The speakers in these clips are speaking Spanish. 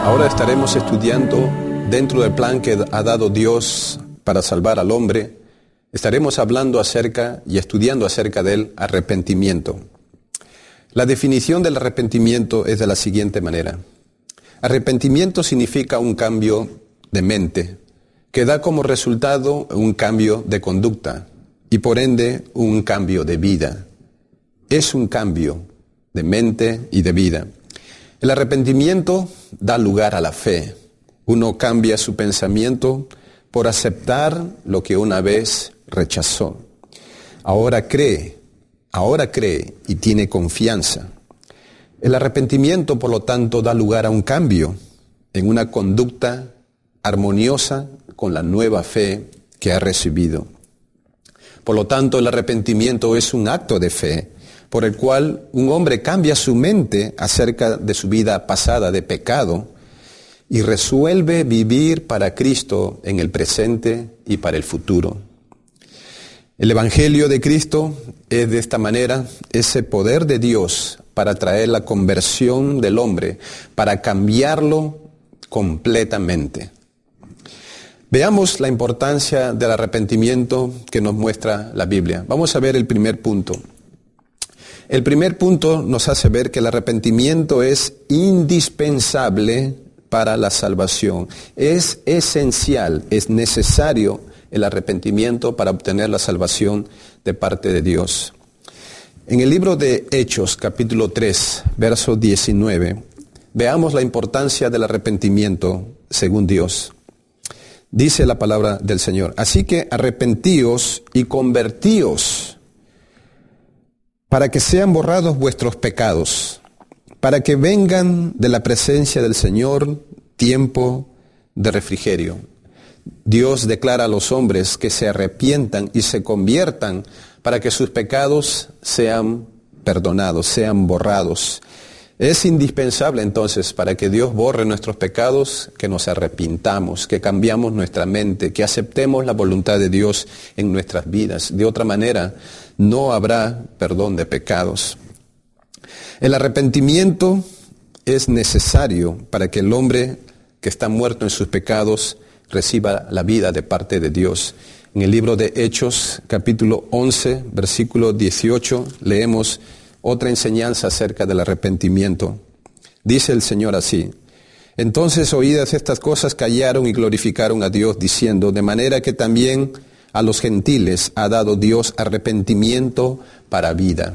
Ahora estaremos estudiando dentro del plan que ha dado Dios para salvar al hombre. Estaremos hablando acerca y estudiando acerca del arrepentimiento. La definición del arrepentimiento es de la siguiente manera. Arrepentimiento significa un cambio de mente que da como resultado un cambio de conducta y por ende un cambio de vida. Es un cambio de mente y de vida. El arrepentimiento da lugar a la fe. Uno cambia su pensamiento por aceptar lo que una vez rechazó. Ahora cree y tiene confianza. El arrepentimiento, por lo tanto, da lugar a un cambio en una conducta armoniosa con la nueva fe que ha recibido. Por lo tanto, el arrepentimiento es un acto de fe por el cual un hombre cambia su mente acerca de su vida pasada de pecado y resuelve vivir para Cristo en el presente y para el futuro. El Evangelio de Cristo es de esta manera ese poder de Dios para traer la conversión del hombre, para cambiarlo completamente. Veamos la importancia del arrepentimiento que nos muestra la Biblia. Vamos a ver el primer punto. El primer punto nos hace ver que el arrepentimiento es indispensable para la salvación. Es esencial, es necesario el arrepentimiento para obtener la salvación de parte de Dios. En el libro de Hechos, capítulo 3, verso 19, veamos la importancia del arrepentimiento según Dios. Dice la palabra del Señor: así que arrepentíos y convertíos, para que sean borrados vuestros pecados, para que vengan de la presencia del Señor tiempo de refrigerio. Dios declara a los hombres que se arrepientan y se conviertan para que sus pecados sean perdonados, sean borrados. Es indispensable entonces para que Dios borre nuestros pecados, que nos arrepintamos, que cambiamos nuestra mente, que aceptemos la voluntad de Dios en nuestras vidas. De otra manera, no habrá perdón de pecados. El arrepentimiento es necesario para que el hombre que está muerto en sus pecados reciba la vida de parte de Dios. En el libro de Hechos, capítulo 11, versículo 18, leemos otra enseñanza acerca del arrepentimiento. Dice el Señor así: entonces, oídas estas cosas, callaron y glorificaron a Dios, diciendo: de manera que también a los gentiles ha dado Dios arrepentimiento para vida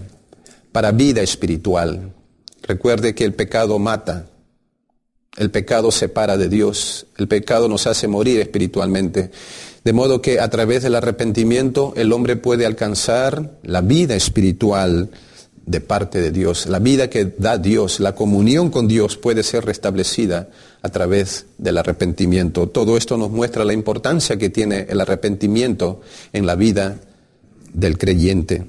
espiritual. Recuerde que el pecado mata, el pecado separa de Dios, el pecado nos hace morir espiritualmente. De modo que a través del arrepentimiento el hombre puede alcanzar la vida espiritual de parte de Dios. La vida que da Dios, la comunión con Dios puede ser restablecida a través del arrepentimiento. Todo esto nos muestra la importancia que tiene el arrepentimiento en la vida del creyente.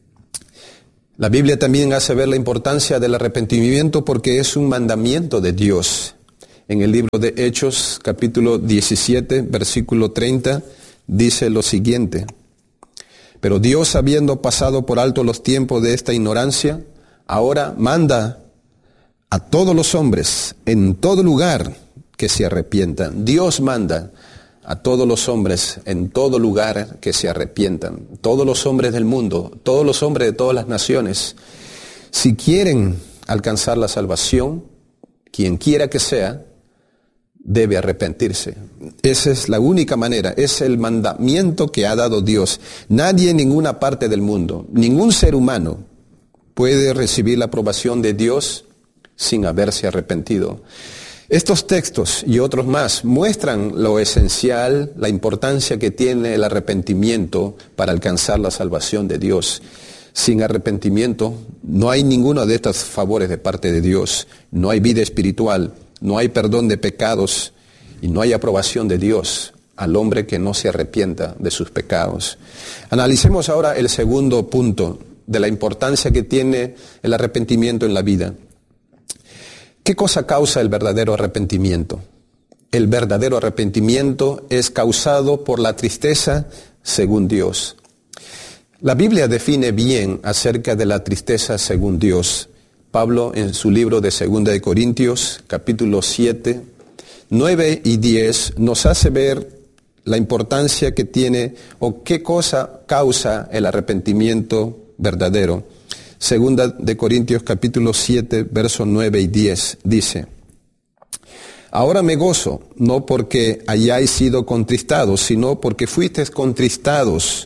La Biblia también hace ver la importancia del arrepentimiento porque es un mandamiento de Dios. En el libro de Hechos, capítulo 17, versículo 30, dice lo siguiente: pero Dios, habiendo pasado por alto los tiempos de esta ignorancia, ahora manda a todos los hombres en todo lugar que se arrepientan. Dios manda a todos los hombres en todo lugar que se arrepientan. Todos los hombres del mundo, todos los hombres de todas las naciones, si quieren alcanzar la salvación, quien quiera que sea, debe arrepentirse. Esa es la única manera, es el mandamiento que ha dado Dios. Nadie en ninguna parte del mundo, ningún ser humano puede recibir la aprobación de Dios sin haberse arrepentido. Estos textos y otros más muestran lo esencial, la importancia que tiene el arrepentimiento para alcanzar la salvación de Dios. Sin arrepentimiento no hay ninguno de estos favores de parte de Dios. No hay vida espiritual, no hay perdón de pecados y no hay aprobación de Dios al hombre que no se arrepienta de sus pecados. Analicemos ahora el segundo punto de la importancia que tiene el arrepentimiento en la vida. ¿Qué cosa causa el verdadero arrepentimiento? El verdadero arrepentimiento es causado por la tristeza según Dios. La Biblia define bien acerca de la tristeza según Dios. Pablo en su libro de 2 de Corintios, capítulo 7, 9 y 10, nos hace ver la importancia que tiene o qué cosa causa el arrepentimiento verdadero. 2 de Corintios, capítulo 7, versos 9 y 10, dice: Ahora me gozo, no porque hayáis sido contristados, sino porque fuisteis contristados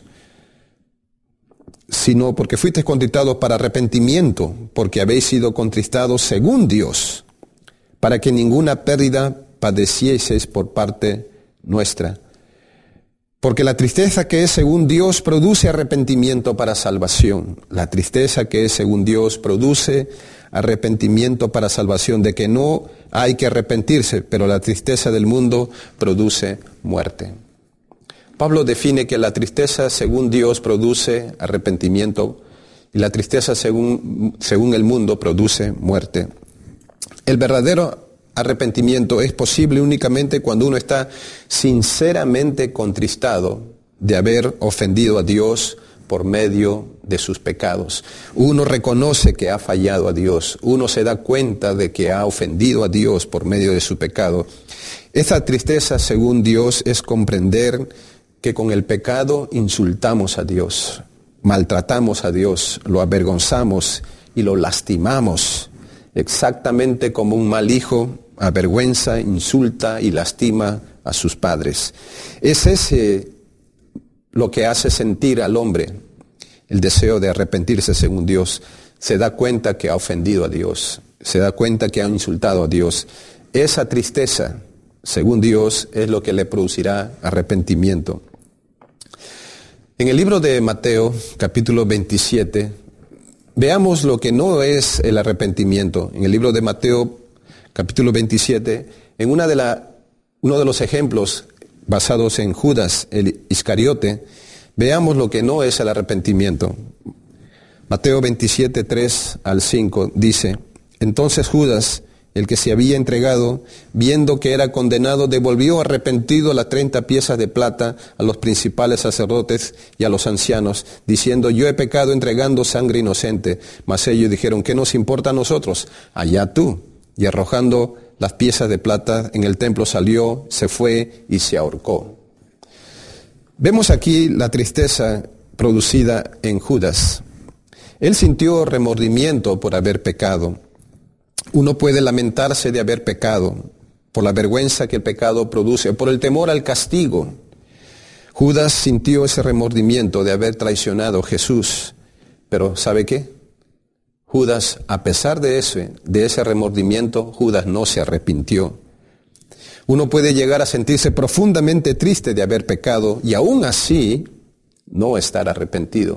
para arrepentimiento, porque habéis sido contristados según Dios, para que ninguna pérdida padecieseis por parte nuestra. Porque la tristeza que es según Dios produce arrepentimiento para salvación. La tristeza que es según Dios produce arrepentimiento para salvación, de que no hay que arrepentirse, pero la tristeza del mundo produce muerte. Pablo define que la tristeza según Dios produce arrepentimiento y la tristeza según el mundo produce muerte. El verdadero arrepentimiento es posible únicamente cuando uno está sinceramente contristado de haber ofendido a Dios por medio de sus pecados. Uno reconoce que ha fallado a Dios, uno se da cuenta de que ha ofendido a Dios por medio de su pecado. Esa tristeza según Dios es comprender que con el pecado insultamos a Dios, maltratamos a Dios, lo avergonzamos y lo lastimamos, exactamente como un mal hijo avergüenza, insulta y lastima a sus padres. Es ese lo que hace sentir al hombre el deseo de arrepentirse según Dios. Se da cuenta que ha ofendido a Dios, se da cuenta que ha insultado a Dios. Esa tristeza, según Dios, es lo que le producirá arrepentimiento. En el libro de Mateo, capítulo 27, veamos lo que no es el arrepentimiento. En el libro de Mateo, capítulo 27, en uno de los ejemplos basados en Judas, el Iscariote, veamos lo que no es el arrepentimiento. Mateo 27, 3 al 5 dice: Entonces Judas, el que se había entregado, viendo que era condenado, devolvió arrepentido las 30 piezas de plata a los principales sacerdotes y a los ancianos, diciendo: Yo he pecado entregando sangre inocente. Mas ellos dijeron: ¿Qué nos importa a nosotros? Allá tú. Y arrojando las piezas de plata en el templo salió, se fue y se ahorcó. Vemos aquí la tristeza producida en Judas. Él sintió remordimiento por haber pecado. Uno puede lamentarse de haber pecado, por la vergüenza que el pecado produce, por el temor al castigo. Judas sintió ese remordimiento de haber traicionado a Jesús. Pero ¿sabe qué? Judas, a pesar de ese remordimiento, Judas no se arrepintió. Uno puede llegar a sentirse profundamente triste de haber pecado y aún así no estar arrepentido.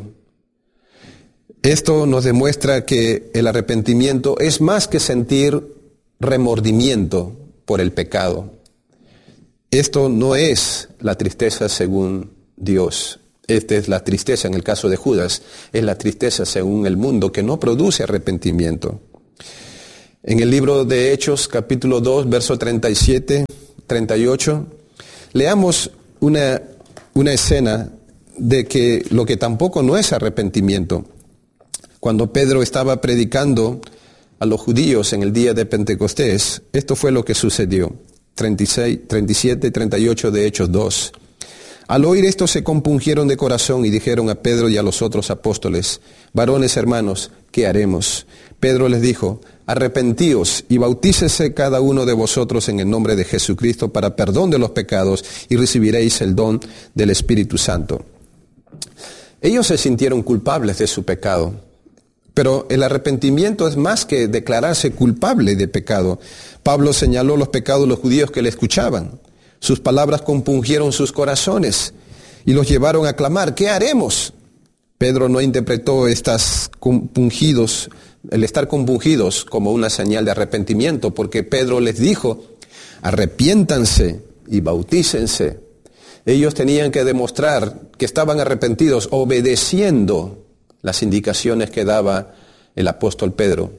Esto nos demuestra que el arrepentimiento es más que sentir remordimiento por el pecado. Esto no es la tristeza según Dios. Esta es la tristeza en el caso de Judas, es la tristeza según el mundo que no produce arrepentimiento. En el libro de Hechos, capítulo 2, verso 37, 38, leamos una escena de que lo que tampoco no es arrepentimiento. Cuando Pedro estaba predicando a los judíos en el día de Pentecostés, esto fue lo que sucedió. 37 y 38 de Hechos 2. Al oír esto se compungieron de corazón y dijeron a Pedro y a los otros apóstoles: Varones hermanos, ¿qué haremos? Pedro les dijo: Arrepentíos y bautícese cada uno de vosotros en el nombre de Jesucristo para perdón de los pecados y recibiréis el don del Espíritu Santo. Ellos se sintieron culpables de su pecado, pero el arrepentimiento es más que declararse culpable de pecado. Pablo señaló los pecados de los judíos que le escuchaban. Sus palabras compungieron sus corazones y los llevaron a clamar: ¿qué haremos? Pedro no interpretó el estar compungidos como una señal de arrepentimiento, porque Pedro les dijo: arrepiéntanse y bautícense. Ellos tenían que demostrar que estaban arrepentidos obedeciendo las indicaciones que daba el apóstol Pedro.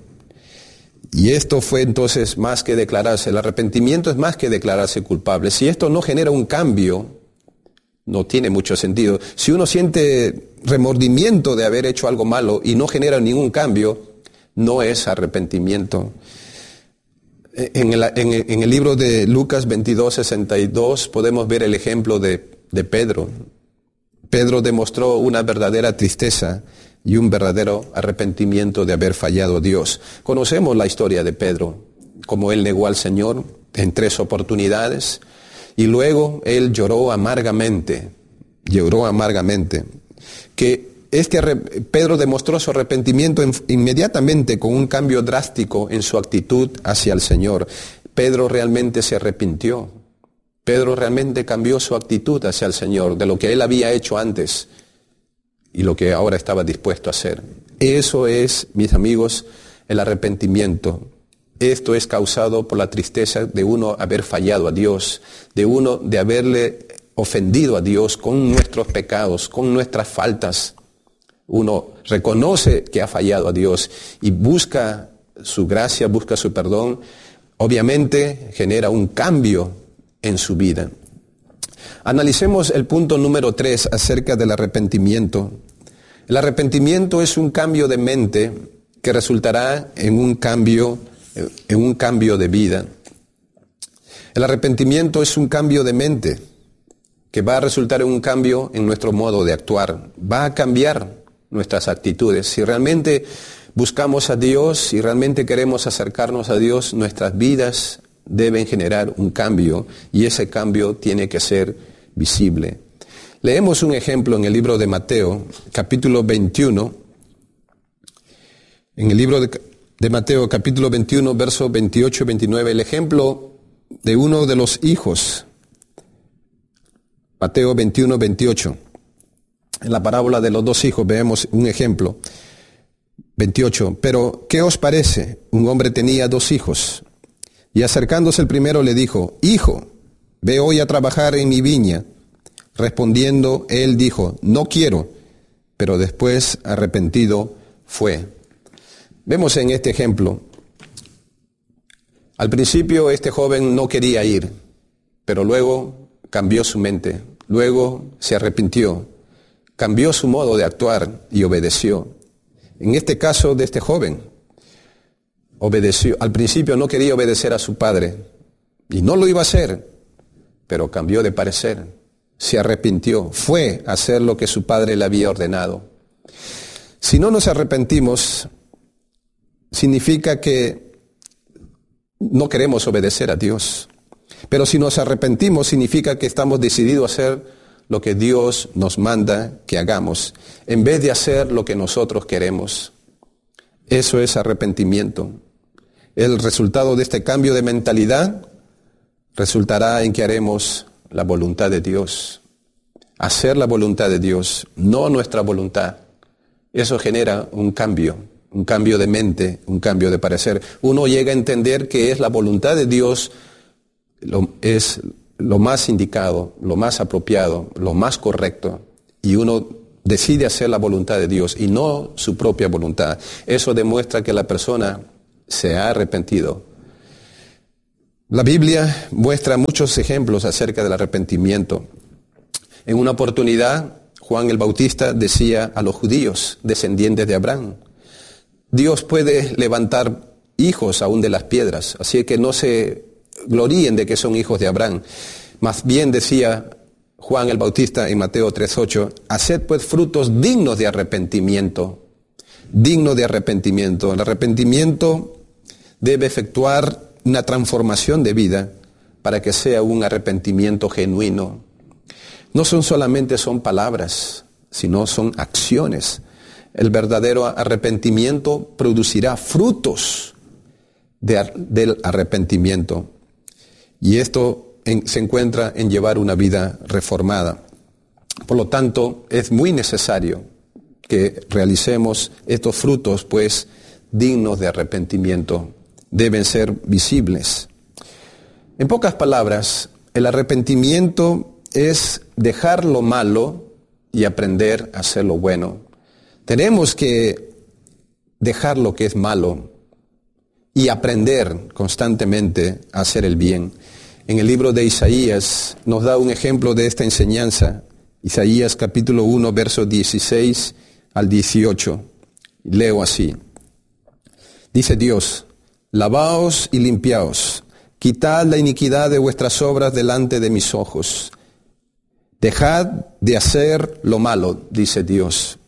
Y esto fue entonces más que declararse, el arrepentimiento es más que declararse culpable. Si esto no genera un cambio, no tiene mucho sentido. Si uno siente remordimiento de haber hecho algo malo y no genera ningún cambio, no es arrepentimiento. En el libro de Lucas 22:62 podemos ver el ejemplo de Pedro. Pedro demostró una verdadera tristeza y un verdadero arrepentimiento de haber fallado a Dios. Conocemos la historia de Pedro, como él negó al Señor en 3 oportunidades y luego él lloró amargamente. Pedro demostró su arrepentimiento inmediatamente con un cambio drástico en su actitud hacia el Señor. Pedro realmente se arrepintió. Pedro realmente cambió su actitud hacia el Señor, de lo que él había hecho antes y lo que ahora estaba dispuesto a hacer. Eso es, mis amigos, el arrepentimiento. Esto es causado por la tristeza de uno haber fallado a Dios, de uno de haberle ofendido a Dios con nuestros pecados, con nuestras faltas. Uno reconoce que ha fallado a Dios y busca su gracia, busca su perdón. Obviamente genera un cambio en su vida. Analicemos el punto número 3 acerca del arrepentimiento. El arrepentimiento es un cambio de mente que resultará en un cambio de vida. El arrepentimiento es un cambio de mente que va a resultar en un cambio en nuestro modo de actuar. Va a cambiar nuestras actitudes. Si realmente buscamos a Dios, si realmente queremos acercarnos a Dios, nuestras vidas deben generar un cambio y ese cambio tiene que ser visible. Leemos un ejemplo en el libro de Mateo, capítulo 21. En el libro de Mateo, capítulo 21, versos 28 y 29, el ejemplo de uno de los hijos. Mateo 21, 28. En la parábola de los 2 hijos vemos un ejemplo. 28. Pero, ¿qué os parece? Un hombre tenía 2 hijos. Y acercándose el primero le dijo, Hijo, ve hoy a trabajar en mi viña. Respondiendo, él dijo, No quiero. Pero después, arrepentido, fue. Vemos en este ejemplo, al principio este joven no quería ir, pero luego cambió su mente, luego se arrepintió, cambió su modo de actuar y obedeció. En este caso de este joven, obedeció. Al principio no quería obedecer a su padre y no lo iba a hacer, pero cambió de parecer, se arrepintió, fue a hacer lo que su padre le había ordenado. Si no nos arrepentimos, significa que no queremos obedecer a Dios. Pero si nos arrepentimos, significa que estamos decididos a hacer lo que Dios nos manda que hagamos, en vez de hacer lo que nosotros queremos. Eso es arrepentimiento. El resultado de este cambio de mentalidad resultará en que haremos la voluntad de Dios. Hacer la voluntad de Dios, no nuestra voluntad. Eso genera un cambio de mente, un cambio de parecer. Uno llega a entender que es la voluntad de Dios, es lo más indicado, lo más apropiado, lo más correcto, y uno decide hacer la voluntad de Dios y no su propia voluntad. Eso demuestra que la persona se ha arrepentido. La Biblia muestra muchos ejemplos acerca del arrepentimiento. En una oportunidad, Juan el Bautista decía a los judíos, descendientes de Abraham, Dios puede levantar hijos aún de las piedras, así que no se gloríen de que son hijos de Abraham. Más bien decía Juan el Bautista en Mateo 3:8, haced pues frutos dignos de arrepentimiento. Digno de arrepentimiento. El arrepentimiento debe efectuar una transformación de vida para que sea un arrepentimiento genuino. No solamente son palabras, sino son acciones. El verdadero arrepentimiento producirá frutos del arrepentimiento. Y esto se encuentra en llevar una vida reformada. Por lo tanto, es muy necesario que realicemos estos frutos, pues, dignos de arrepentimiento. Deben ser visibles. En pocas palabras, el arrepentimiento es dejar lo malo y aprender a hacer lo bueno. Tenemos que dejar lo que es malo y aprender constantemente a hacer el bien. En el libro de Isaías nos da un ejemplo de esta enseñanza. Isaías capítulo 1, versos 16 al 18. Leo así. Dice Dios, lavaos y limpiaos, quitad la iniquidad de vuestras obras delante de mis ojos. Dejad de hacer lo malo, dice Dios.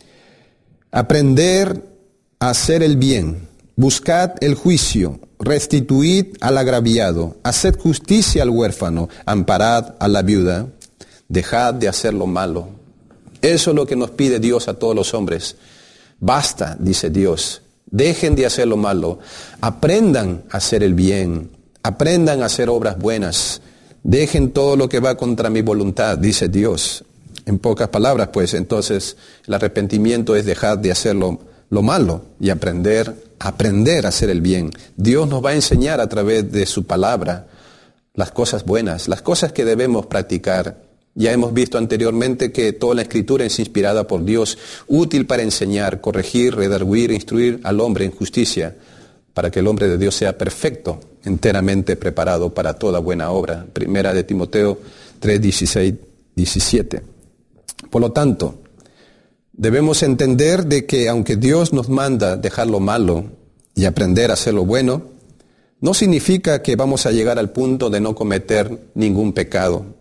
Aprender a hacer el bien, buscad el juicio, restituid al agraviado, haced justicia al huérfano, amparad a la viuda, dejad de hacer lo malo. Eso es lo que nos pide Dios a todos los hombres. Basta, dice Dios, dejen de hacer lo malo, aprendan a hacer el bien, aprendan a hacer obras buenas, dejen todo lo que va contra mi voluntad, dice Dios. En pocas palabras, pues, entonces, el arrepentimiento es dejar de hacer lo malo y aprender a hacer el bien. Dios nos va a enseñar a través de su palabra las cosas buenas, las cosas que debemos practicar. Ya hemos visto anteriormente que toda la Escritura es inspirada por Dios, útil para enseñar, corregir, redarguir, instruir al hombre en justicia, para que el hombre de Dios sea perfecto, enteramente preparado para toda buena obra. Primera de Timoteo 3, 16, 17. Por lo tanto, debemos entender de que aunque Dios nos manda dejar lo malo y aprender a hacer lo bueno, no significa que vamos a llegar al punto de no cometer ningún pecado.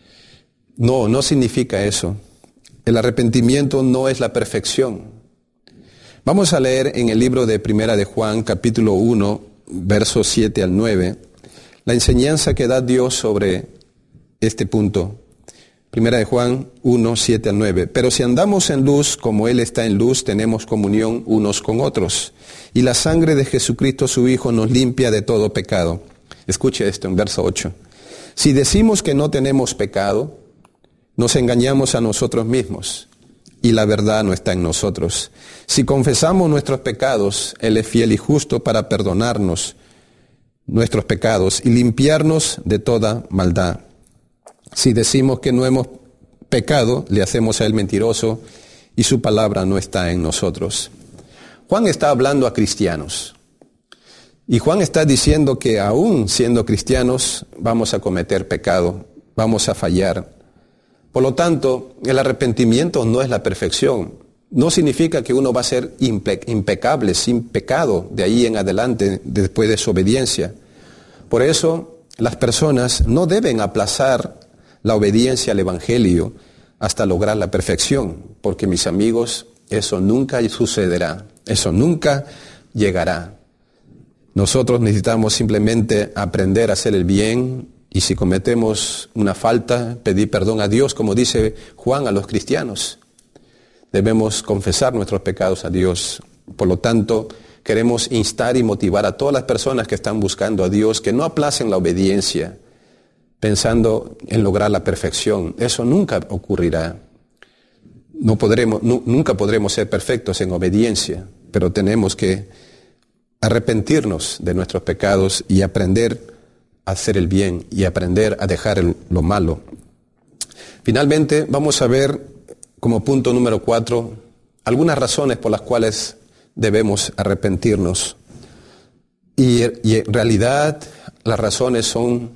No significa eso. El arrepentimiento no es la perfección. Vamos a leer en el libro de Primera de Juan, capítulo 1, versos 7 al 9, la enseñanza que da Dios sobre este punto. Primera de Juan 1, 7 al 9. Pero si andamos en luz, como Él está en luz, tenemos comunión unos con otros. Y la sangre de Jesucristo, su Hijo, nos limpia de todo pecado. Escuche esto en verso 8. Si decimos que no tenemos pecado, nos engañamos a nosotros mismos y la verdad no está en nosotros. Si confesamos nuestros pecados, Él es fiel y justo para perdonarnos nuestros pecados y limpiarnos de toda maldad. Si decimos que no hemos pecado, le hacemos a Él mentiroso y su palabra no está en nosotros. Juan está hablando a cristianos y Juan está diciendo que aún siendo cristianos vamos a cometer pecado, vamos a fallar. Por lo tanto, el arrepentimiento no es la perfección. No significa que uno va a ser impecable, sin pecado, de ahí en adelante, después de su obediencia. Por eso, las personas no deben aplazar la obediencia al Evangelio hasta lograr la perfección, porque mis amigos, eso nunca sucederá, eso nunca llegará. Nosotros necesitamos simplemente aprender a hacer el bien, y si cometemos una falta, pedir perdón a Dios, como dice Juan a los cristianos. Debemos confesar nuestros pecados a Dios. Por lo tanto, queremos instar y motivar a todas las personas que están buscando a Dios que no aplacen la obediencia, pensando en lograr la perfección. Eso nunca ocurrirá. Nunca podremos ser perfectos en obediencia, pero tenemos que arrepentirnos de nuestros pecados y aprender a hacer el bien y aprender a dejar lo malo. Finalmente, vamos a ver como punto número 4 algunas razones por las cuales debemos arrepentirnos. Y en realidad las razones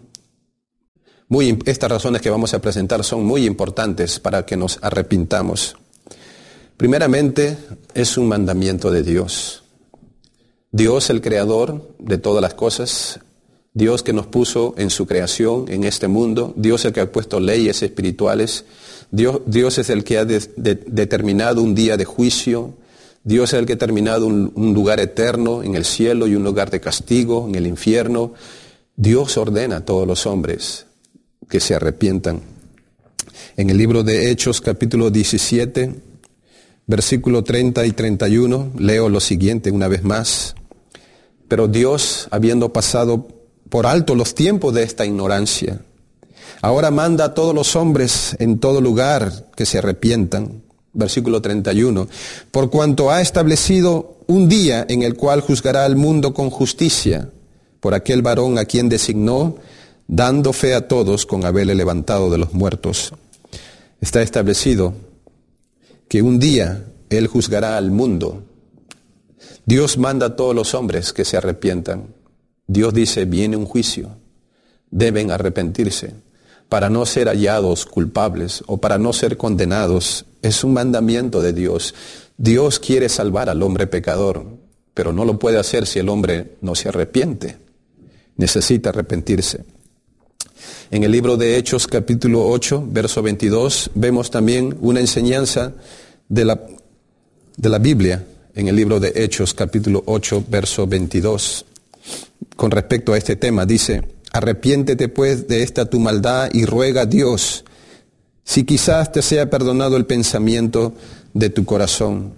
estas razones que vamos a presentar son muy importantes para que nos arrepintamos. Primeramente, es un mandamiento de Dios. Dios, el creador de todas las cosas, Dios que nos puso en su creación, en este mundo, Dios el que ha puesto leyes espirituales, Dios es el que ha determinado un día de juicio, Dios es el que ha determinado un lugar eterno en el cielo y un lugar de castigo en el infierno. Dios ordena a todos los hombres que se arrepientan. En el libro de Hechos, capítulo 17, versículo 30 y 31, leo lo siguiente una vez más. Pero Dios, habiendo pasado por alto los tiempos de esta ignorancia, ahora manda a todos los hombres en todo lugar que se arrepientan. Versículo 31. Por cuanto ha establecido un día en el cual juzgará al mundo con justicia, por aquel varón a quien designó, dando fe a todos con haberle levantado de los muertos. Está establecido que un día Él juzgará al mundo. Dios manda a todos los hombres que se arrepientan. Dios dice, viene un juicio, deben arrepentirse para no ser hallados culpables o para no ser condenados. Es un mandamiento de Dios. Dios quiere salvar al hombre pecador, pero no lo puede hacer si el hombre no se arrepiente. Necesita arrepentirse. En el libro de Hechos, capítulo 8, verso 22, vemos también una enseñanza de la Biblia, en el libro de Hechos, capítulo 8, verso 22. Con respecto a este tema, dice: arrepiéntete pues de esta tu maldad y ruega a Dios, si quizás te sea perdonado el pensamiento de tu corazón.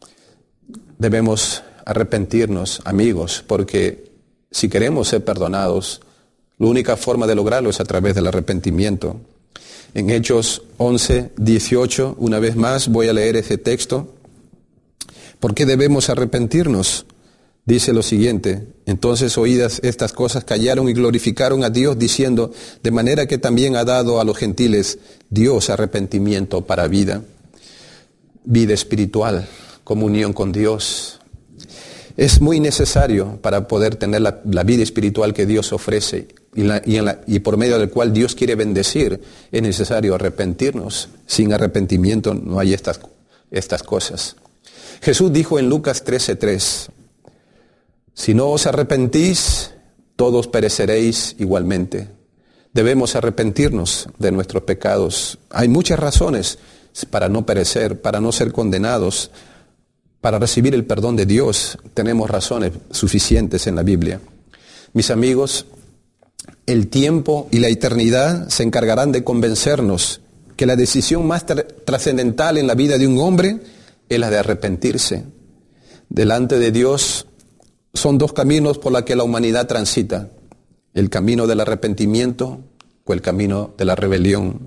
Debemos arrepentirnos, amigos, porque si queremos ser perdonados, la única forma de lograrlo es a través del arrepentimiento. En Hechos 11, 18, una vez más voy a leer ese texto. ¿Por qué debemos arrepentirnos? Dice lo siguiente: entonces, oídas estas cosas, callaron y glorificaron a Dios, diciendo: de manera que también ha dado a los gentiles Dios arrepentimiento para vida espiritual, comunión con Dios. Es muy necesario para poder tener la vida espiritual que Dios ofrece y por medio del cual Dios quiere bendecir. Es necesario arrepentirnos. Sin arrepentimiento no hay estas cosas. Jesús dijo en Lucas 13:3: si no os arrepentís, todos pereceréis igualmente. Debemos arrepentirnos de nuestros pecados. Hay muchas razones para no perecer, para no ser condenados, para recibir el perdón de Dios. Tenemos razones suficientes en la Biblia. Mis amigos, el tiempo y la eternidad se encargarán de convencernos que la decisión más trascendental en la vida de un hombre es la de arrepentirse. Delante de Dios son dos caminos por los que la humanidad transita: el camino del arrepentimiento o el camino de la rebelión.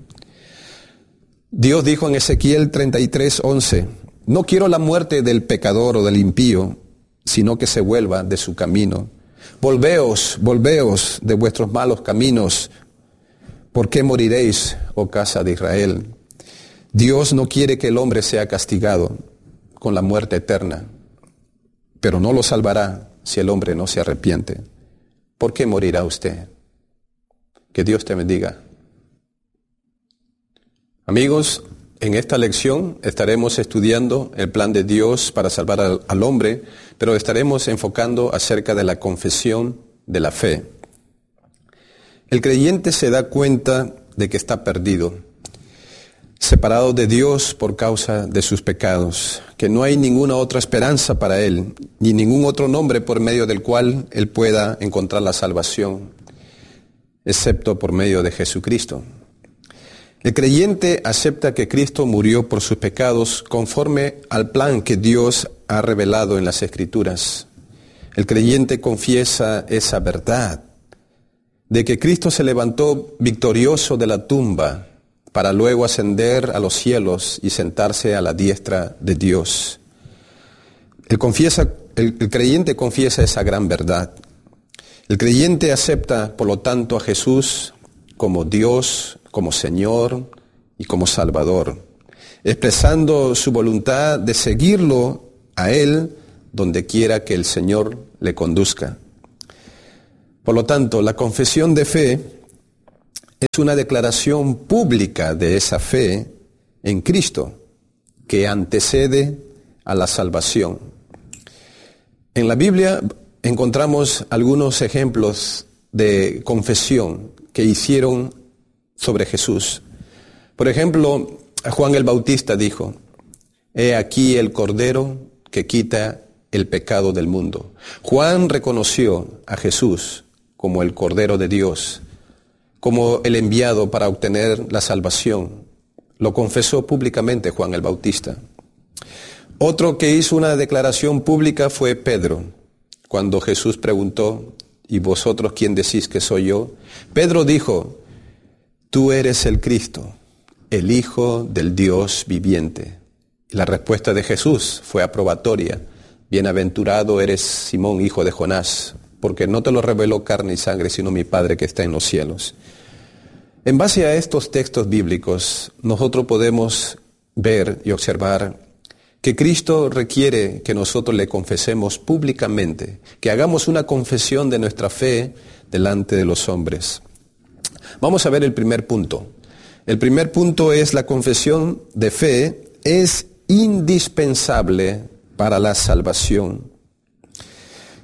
Dios dijo en Ezequiel 33:11: no quiero la muerte del pecador o del impío, sino que se vuelva de su camino. Volveos de vuestros malos caminos. ¿Por qué moriréis, oh casa de Israel? Dios no quiere que el hombre sea castigado con la muerte eterna, pero no lo salvará si el hombre no se arrepiente. ¿Por qué morirá usted? Que Dios te bendiga. Amigos, en esta lección estaremos estudiando el plan de Dios para salvar al hombre, pero estaremos enfocando acerca de la confesión de la fe. El creyente se da cuenta de que está perdido, separado de Dios por causa de sus pecados, que no hay ninguna otra esperanza para él, ni ningún otro nombre por medio del cual él pueda encontrar la salvación, excepto por medio de Jesucristo. El creyente acepta que Cristo murió por sus pecados conforme al plan que Dios ha revelado en las Escrituras. El creyente confiesa esa verdad de que Cristo se levantó victorioso de la tumba para luego ascender a los cielos y sentarse a la diestra de Dios. El creyente confiesa esa gran verdad. El creyente acepta, por lo tanto, a Jesús como Dios, como Señor y como Salvador, expresando su voluntad de seguirlo a Él donde quiera que el Señor le conduzca. Por lo tanto, la confesión de fe es una declaración pública de esa fe en Cristo que antecede a la salvación. En la Biblia encontramos algunos ejemplos de confesión que hicieron sobre Jesús. Por ejemplo, Juan el Bautista dijo: he aquí el Cordero que quita el pecado del mundo. Juan reconoció a Jesús como el Cordero de Dios, como el enviado para obtener la salvación. Lo confesó públicamente Juan el Bautista. Otro que hizo una declaración pública fue Pedro. Cuando Jesús preguntó: ¿y vosotros quién decís que soy yo? Pedro dijo: tú eres el Cristo, el Hijo del Dios viviente. Y la respuesta de Jesús fue aprobatoria: bienaventurado eres Simón, hijo de Jonás, porque no te lo reveló carne y sangre, sino mi Padre que está en los cielos. En base a estos textos bíblicos, nosotros podemos ver y observar que Cristo requiere que nosotros le confesemos públicamente, que hagamos una confesión de nuestra fe delante de los hombres. Vamos a ver el primer punto. El primer punto es: la confesión de fe es indispensable para la salvación.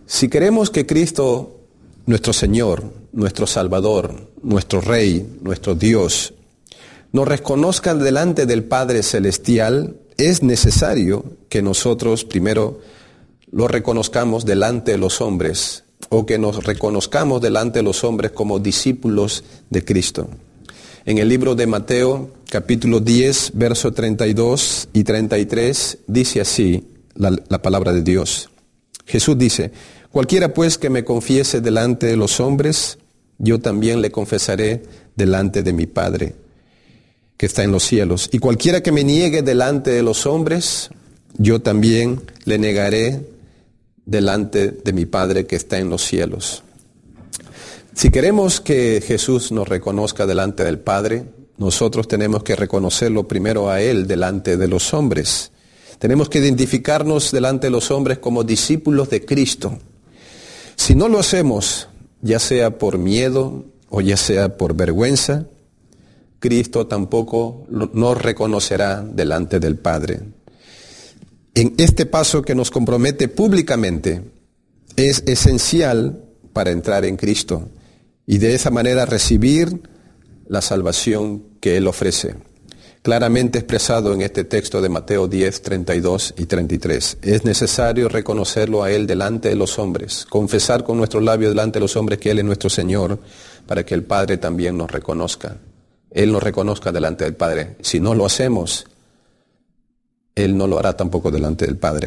Si queremos que Cristo, nuestro Señor, nuestro Salvador, nuestro Rey, nuestro Dios, nos reconozca delante del Padre Celestial, es necesario que nosotros primero lo reconozcamos delante de los hombres, o que nos reconozcamos delante de los hombres como discípulos de Cristo. En el libro de Mateo, capítulo 10, verso 32 y 33, dice así la palabra de Dios. Jesús dice: cualquiera pues que me confiese delante de los hombres, yo también le confesaré delante de mi Padre que está en los cielos. Y cualquiera que me niegue delante de los hombres, yo también le negaré delante de mi Padre que está en los cielos. Si queremos que Jesús nos reconozca delante del Padre, nosotros tenemos que reconocerlo primero a Él delante de los hombres. Tenemos que identificarnos delante de los hombres como discípulos de Cristo. Si no lo hacemos, ya sea por miedo o ya sea por vergüenza, Cristo tampoco nos reconocerá delante del Padre. En este paso que nos compromete públicamente es esencial para entrar en Cristo y de esa manera recibir la salvación que Él ofrece. Claramente expresado en este texto de Mateo 10, 32 y 33. Es necesario reconocerlo a Él delante de los hombres, confesar con nuestros labios delante de los hombres que Él es nuestro Señor, para que el Padre también nos reconozca. Él nos reconozca delante del Padre. Si no lo hacemos, Él no lo hará tampoco delante del Padre.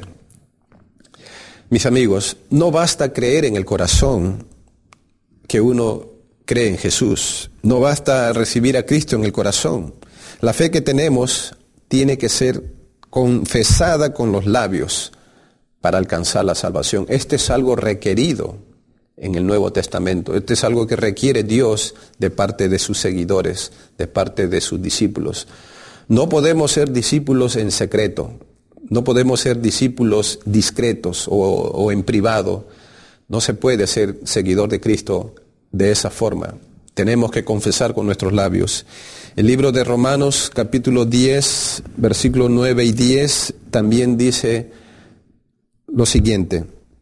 Mis amigos, no basta creer en el corazón que uno cree en Jesús. No basta recibir a Cristo en el corazón. La fe que tenemos tiene que ser confesada con los labios para alcanzar la salvación. Este es algo requerido en el Nuevo Testamento. Este es algo que requiere Dios de parte de sus seguidores, de parte de sus discípulos. No podemos ser discípulos en secreto, no podemos ser discípulos discretos o en privado. No se puede ser seguidor de Cristo de esa forma. Tenemos que confesar con nuestros labios. El libro de Romanos, capítulo 10, versículos 9 y 10, también dice lo siguiente: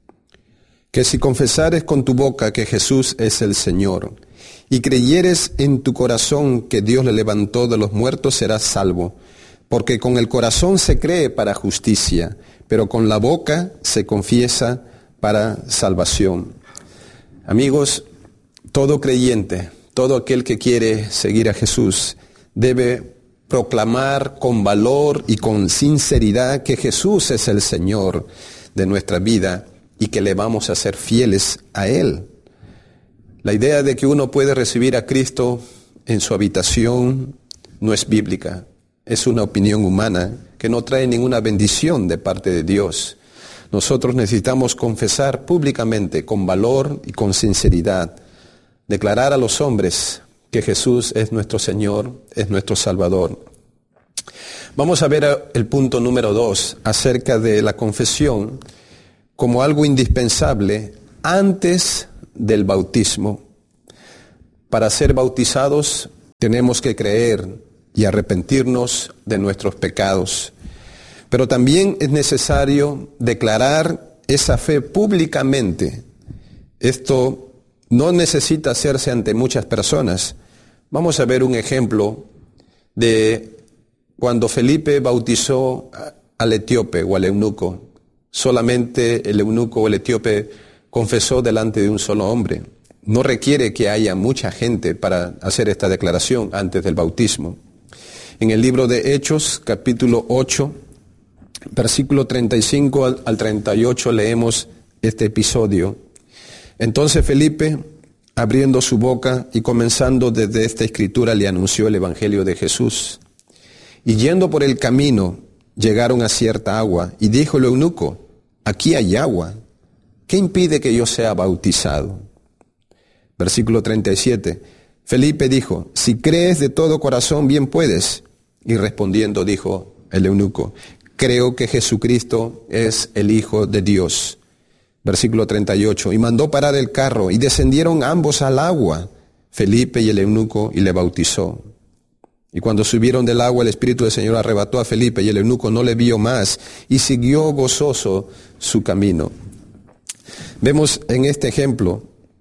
que si confesares con tu boca que Jesús es el Señor, y creyeres en tu corazón que Dios le levantó de los muertos, serás salvo. Porque con el corazón se cree para justicia, pero con la boca se confiesa para salvación. Amigos, todo creyente, todo aquel que quiere seguir a Jesús, debe proclamar con valor y con sinceridad que Jesús es el Señor de nuestra vida y que le vamos a ser fieles a Él. La idea de que uno puede recibir a Cristo en su habitación no es bíblica. Es una opinión humana que no trae ninguna bendición de parte de Dios. Nosotros necesitamos confesar públicamente, con valor y con sinceridad, declarar a los hombres que Jesús es nuestro Señor, es nuestro Salvador. Vamos a ver el punto número 2 acerca de la confesión como algo indispensable antes del bautismo. Para ser bautizados tenemos que creer y arrepentirnos de nuestros pecados. Pero también es necesario declarar esa fe públicamente. Esto no necesita hacerse ante muchas personas. Vamos a ver un ejemplo de cuando Felipe bautizó al etíope o al eunuco. Solamente el eunuco o el etíope confesó delante de un solo hombre. No requiere que haya mucha gente para hacer esta declaración antes del bautismo. En el libro de Hechos, capítulo 8, versículo 35 al 38, leemos este episodio. Entonces Felipe, abriendo su boca y comenzando desde esta escritura, le anunció el evangelio de Jesús. Y yendo por el camino, llegaron a cierta agua, y dijo el eunuco: aquí hay agua, ¿qué impide que yo sea bautizado? Versículo 37, Felipe dijo: si crees de todo corazón, bien puedes. Y respondiendo dijo el eunuco: creo que Jesucristo es el Hijo de Dios. Versículo 38, y mandó parar el carro, y descendieron ambos al agua, Felipe y el eunuco, y le bautizó. Y cuando subieron del agua, el Espíritu del Señor arrebató a Felipe, y el eunuco no le vio más, y siguió gozoso su camino. Vemos en este ejemplo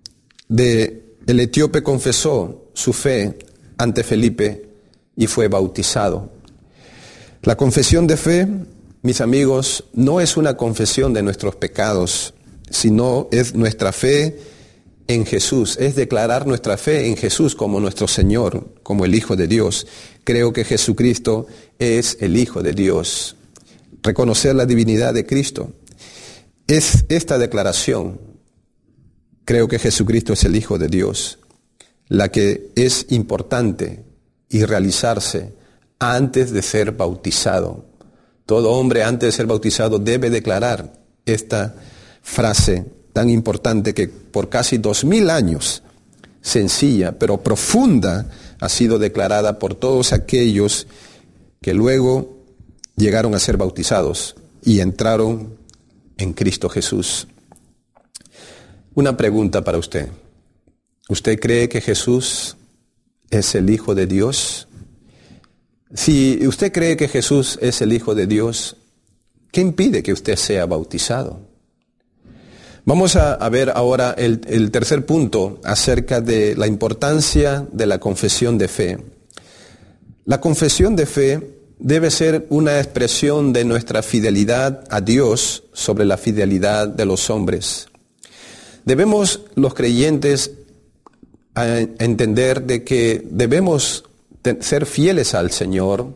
de el etíope confesó su fe ante Felipe y fue bautizado. La confesión de fe, mis amigos, no es una confesión de nuestros pecados, sino es nuestra fe en Jesús, es declarar nuestra fe en Jesús como nuestro Señor, como el Hijo de Dios. Creo que Jesucristo es el Hijo de Dios. Reconocer la divinidad de Cristo. Es esta declaración, creo que Jesucristo es el Hijo de Dios, la que es importante y realizarse antes de ser bautizado. Todo hombre antes de ser bautizado debe declarar esta frase tan importante que por casi 2000 años, sencilla pero profunda, ha sido declarada por todos aquellos que luego llegaron a ser bautizados y entraron en Cristo Jesús. Una pregunta para usted. ¿Usted cree que Jesús es el Hijo de Dios? Si usted cree que Jesús es el Hijo de Dios, ¿qué impide que usted sea bautizado? Vamos a ver ahora el tercer punto acerca de la importancia de la confesión de fe. La confesión de fe debe ser una expresión de nuestra fidelidad a Dios sobre la fidelidad de los hombres. Debemos los creyentes entender de que debemos ser fieles al Señor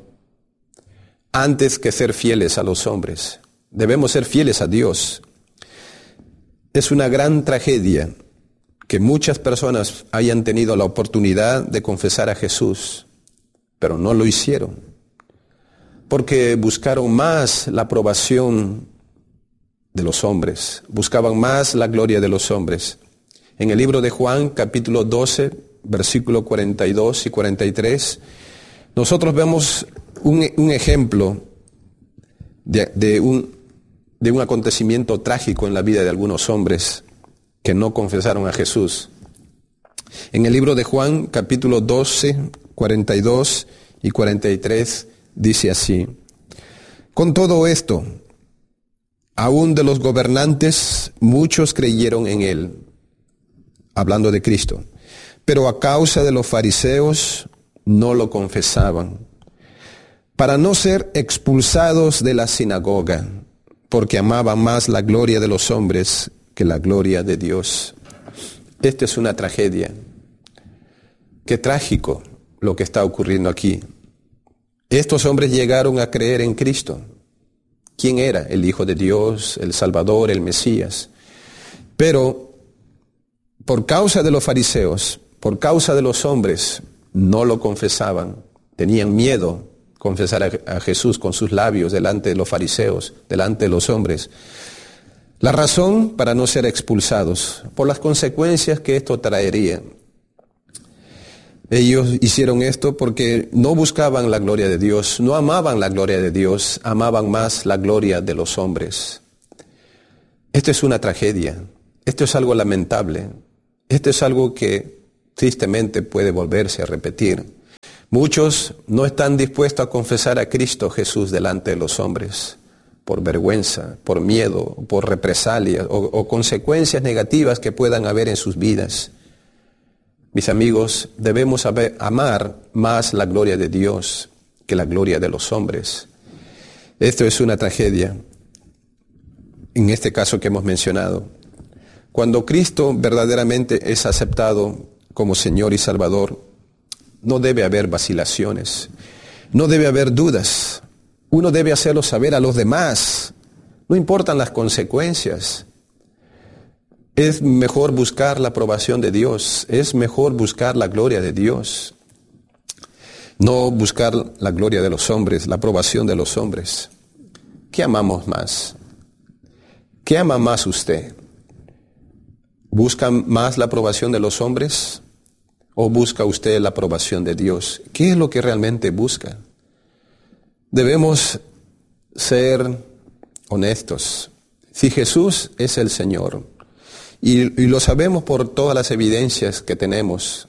antes que ser fieles a los hombres. Debemos ser fieles a Dios. Es una gran tragedia que muchas personas hayan tenido la oportunidad de confesar a Jesús, pero no lo hicieron, porque buscaron más la aprobación de los hombres, buscaban más la gloria de los hombres. En el libro de Juan, capítulo 12, versículos 42 y 43, nosotros vemos un ejemplo de un acontecimiento trágico en la vida de algunos hombres que no confesaron a Jesús. En el libro de Juan, capítulo 12, 42 y 43, dice así: con todo esto, aún de los gobernantes, muchos creyeron en él, hablando de Cristo, pero a causa de los fariseos no lo confesaban, para no ser expulsados de la sinagoga, porque amaban más la gloria de los hombres que la gloria de Dios. Esta es una tragedia. Qué trágico lo que está ocurriendo aquí. Estos hombres llegaron a creer en Cristo. ¿Quién era? El Hijo de Dios, el Salvador, el Mesías. Pero por causa de los fariseos, por causa de los hombres, no lo confesaban. Tenían miedo confesar a Jesús con sus labios delante de los fariseos, delante de los hombres. La razón para no ser expulsados, por las consecuencias que esto traería. Ellos hicieron esto porque no buscaban la gloria de Dios, no amaban la gloria de Dios, amaban más la gloria de los hombres. Esto es una tragedia, esto es algo lamentable, esto es algo que tristemente puede volverse a repetir. Muchos no están dispuestos a confesar a Cristo Jesús delante de los hombres, por vergüenza, por miedo, por represalias o consecuencias negativas que puedan haber en sus vidas. Mis amigos, debemos amar más la gloria de Dios que la gloria de los hombres. Esto es una tragedia, en este caso que hemos mencionado. Cuando Cristo verdaderamente es aceptado como Señor y Salvador, no debe haber vacilaciones, no debe haber dudas. Uno debe hacerlo saber a los demás, no importan las consecuencias. Es mejor buscar la aprobación de Dios, es mejor buscar la gloria de Dios, no buscar la gloria de los hombres, la aprobación de los hombres. ¿Qué amamos más? ¿Qué ama más usted? ¿Busca más la aprobación de los hombres o busca usted la aprobación de Dios? ¿Qué es lo que realmente busca? Debemos ser honestos. Si Jesús es el Señor, y lo sabemos por todas las evidencias que tenemos,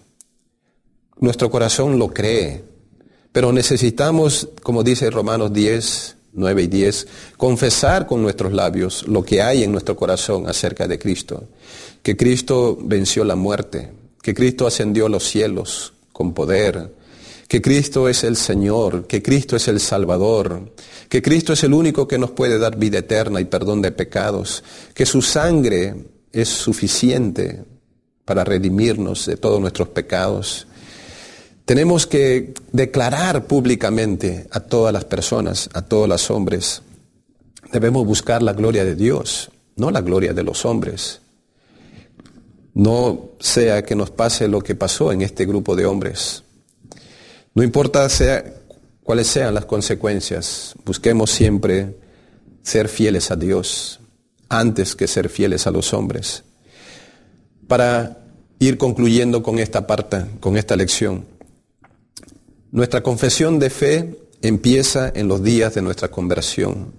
nuestro corazón lo cree, pero necesitamos, como dice Romanos 10, 9 y 10, confesar con nuestros labios lo que hay en nuestro corazón acerca de Cristo, que Cristo venció la muerte, que Cristo ascendió a los cielos con poder, que Cristo es el Señor, que Cristo es el Salvador, que Cristo es el único que nos puede dar vida eterna y perdón de pecados, que su sangre es suficiente para redimirnos de todos nuestros pecados. Tenemos que declarar públicamente a todas las personas, a todos los hombres. Debemos buscar la gloria de Dios, no la gloria de los hombres. No sea que nos pase lo que pasó en este grupo de hombres. No importa cuáles sean las consecuencias, busquemos siempre ser fieles a Dios antes que ser fieles a los hombres. Para ir concluyendo con esta parte, con esta lección, nuestra confesión de fe empieza en los días de nuestra conversión.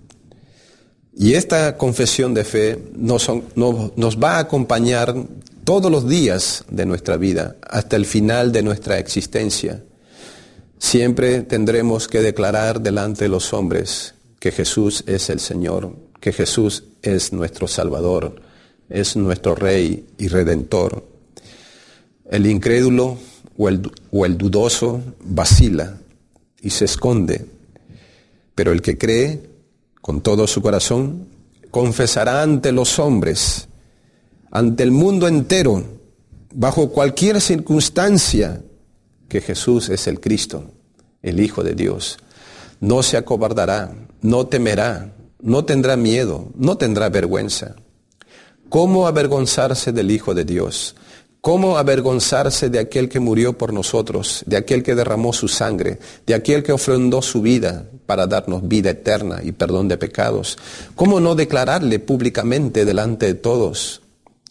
Y esta confesión de fe nos va a acompañar todos los días de nuestra vida, hasta el final de nuestra existencia. Siempre tendremos que declarar delante de los hombres que Jesús es el Señor, que Jesús es nuestro Salvador, es nuestro Rey y Redentor. El incrédulo o el dudoso vacila y se esconde, pero el que cree con todo su corazón confesará ante los hombres, ante el mundo entero, bajo cualquier circunstancia, que Jesús es el Cristo, el Hijo de Dios. No se acobardará, no temerá, no tendrá miedo, no tendrá vergüenza. ¿Cómo avergonzarse del Hijo de Dios? ¿Cómo avergonzarse de aquel que murió por nosotros, de aquel que derramó su sangre, de aquel que ofrendó su vida para darnos vida eterna y perdón de pecados? ¿Cómo no declararle públicamente delante de todos?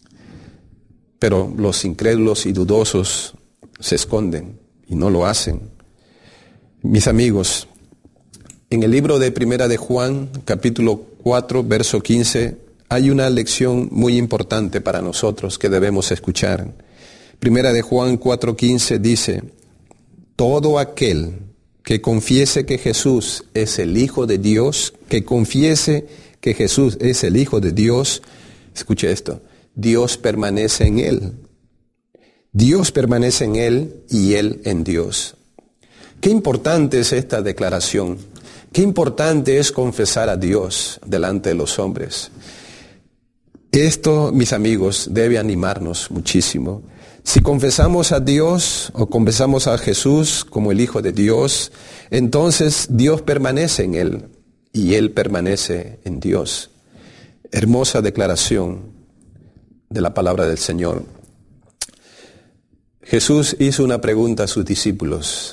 Pero los incrédulos y dudosos se esconden y no lo hacen. Mis amigos, en el libro de Primera de Juan, capítulo 4, verso 15, hay una lección muy importante para nosotros que debemos escuchar. Primera de Juan 4:15 dice: todo aquel que confiese que Jesús es el Hijo de Dios, que confiese que Jesús es el Hijo de Dios, escuche esto, Dios permanece en él. Dios permanece en él y él en Dios. Qué importante es esta declaración. Qué importante es confesar a Dios delante de los hombres. Esto, mis amigos, debe animarnos muchísimo. Si confesamos a Dios o confesamos a Jesús como el Hijo de Dios, entonces Dios permanece en él y él permanece en Dios. Hermosa declaración de la palabra del Señor. Jesús hizo una pregunta a sus discípulos.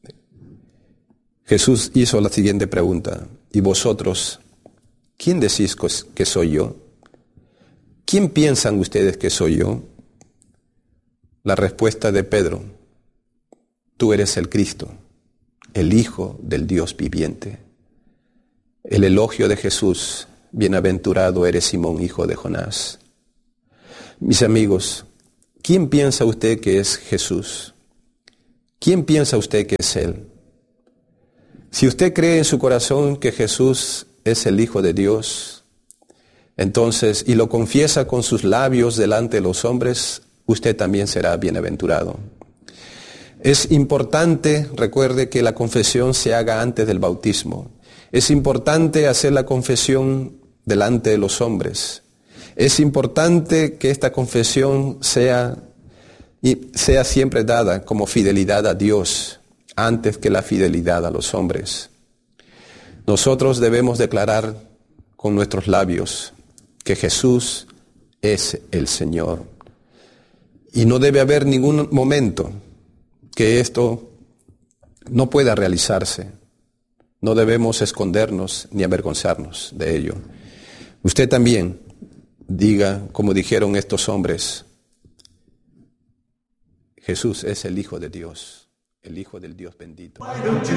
Jesús hizo la siguiente pregunta: ¿y vosotros, quién decís que soy yo? ¿Quién piensan ustedes que soy yo? La respuesta de Pedro: tú eres el Cristo, el Hijo del Dios viviente. El elogio de Jesús: bienaventurado eres Simón, hijo de Jonás. Mis amigos, ¿quién piensa usted que es Jesús? ¿Quién piensa usted que es Él? Si usted cree en su corazón que Jesús es el Hijo de Dios, entonces, y lo confiesa con sus labios delante de los hombres, usted también será bienaventurado. Es importante, recuerde, que la confesión se haga antes del bautismo. Es importante hacer la confesión delante de los hombres. Es importante que esta confesión sea siempre dada como fidelidad a Dios, antes que la fidelidad a los hombres. Nosotros debemos declarar con nuestros labios que Jesús es el Señor. Y no debe haber ningún momento que esto no pueda realizarse. No debemos escondernos ni avergonzarnos de ello. Usted también diga, como dijeron estos hombres: Jesús es el Hijo de Dios, el Hijo del Dios bendito.